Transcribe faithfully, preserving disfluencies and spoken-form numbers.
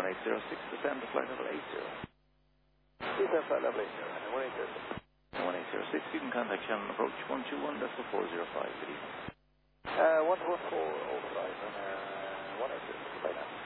one eight zero six, descend to flight level eight zero. Descend flight level eight zero, one eight zero six. one eight zero six, you can contact Shannon approach one two one, that's the four zero five, good evening. Uh, one two one four, over five, and uh, one eight zero six, right now.